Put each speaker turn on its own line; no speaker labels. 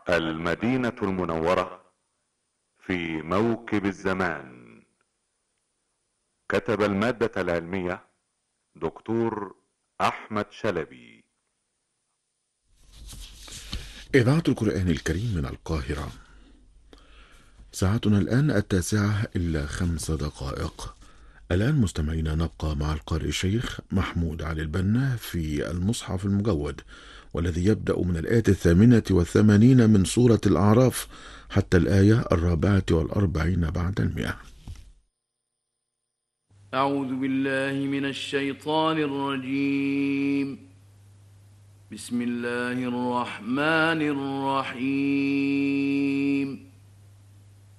المدينة المنورة في موكب الزمان. كتب المادة العلمية دكتور أحمد شلبي.
إذاعة القرآن الكريم من القاهرة. ساعتنا الآن 9:05. الآن مستمعينا نبقى مع القارئ الشيخ محمود علي البنا في المصحف المجود، والذي يبدأ من الآية 88 من سورة الأعراف حتى الآية 44 بعد 100.
أعوذ بالله من الشيطان الرجيم. بسم الله الرحمن الرحيم.